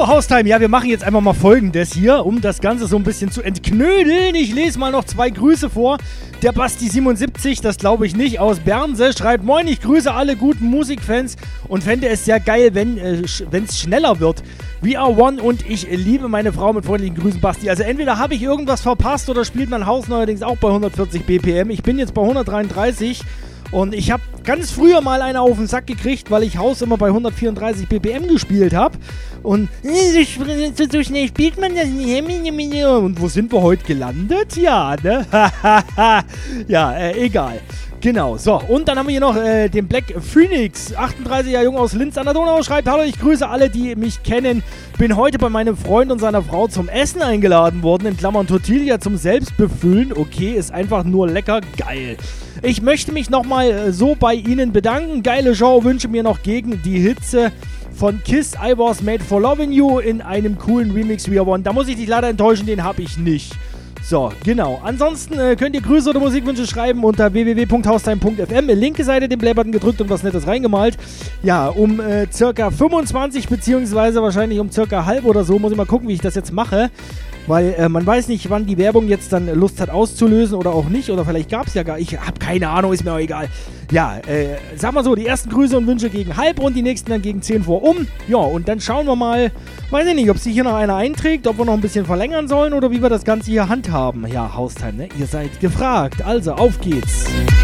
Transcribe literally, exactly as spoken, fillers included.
So, Haustime, ja, wir machen jetzt einfach mal Folgendes hier, um das Ganze so ein bisschen zu entknödeln. Ich lese mal noch zwei Grüße vor. Der Basti siebenundsiebzig, das glaube ich nicht, aus Bernse, schreibt: Moin, ich grüße alle guten Musikfans und fände es sehr geil, wenn äh, sch- es schneller wird. We are one und ich liebe meine Frau, mit freundlichen Grüßen, Basti. Also entweder habe ich irgendwas verpasst oder spielt mein Haus neuerdings auch bei hundertvierzig B P M. Ich bin jetzt bei hundertdreiunddreißig. Und ich habe ganz früher mal eine auf den Sack gekriegt, weil ich Haus immer bei hundertvierunddreißig B P M gespielt habe. Und so, so schnell spielt man das nicht. Und wo sind wir heute gelandet? Ja, ne? ja, äh, egal. Genau, so, und dann haben wir hier noch äh, den Black Phoenix, achtunddreißiger Jung aus Linz an der Donau, schreibt: Hallo, ich grüße alle, die mich kennen. Bin heute bei meinem Freund und seiner Frau zum Essen eingeladen worden, in Klammern Tortilla zum Selbstbefüllen. Okay, ist einfach nur lecker, geil. Ich möchte mich nochmal äh, so bei Ihnen bedanken. Geile Show, wünsche mir noch gegen die Hitze von Kiss, I Was Made For Loving You in einem coolen Remix We Are One. Da muss ich dich leider enttäuschen, den habe ich nicht. So, genau. Ansonsten äh, könnt ihr Grüße oder Musikwünsche schreiben unter w w w punkt haustime punkt f m. Linke Seite den Playbutton gedrückt und was Nettes reingemalt. Ja, um äh, circa fünfundzwanzig beziehungsweise wahrscheinlich um circa halb oder so, muss ich mal gucken, wie ich das jetzt mache. Weil äh, man weiß nicht, wann die Werbung jetzt dann Lust hat auszulösen oder auch nicht. Oder vielleicht gab es ja gar... Ich habe keine Ahnung, ist mir auch egal. Ja, äh, sag mal so, die ersten Grüße und Wünsche gegen halb und die nächsten dann gegen zehn vor um. Ja, und dann schauen wir mal, weiß ich nicht, ob sich hier noch einer einträgt, ob wir noch ein bisschen verlängern sollen oder wie wir das Ganze hier handhaben. Ja, Haustime, ne? Ihr seid gefragt. Also, auf geht's.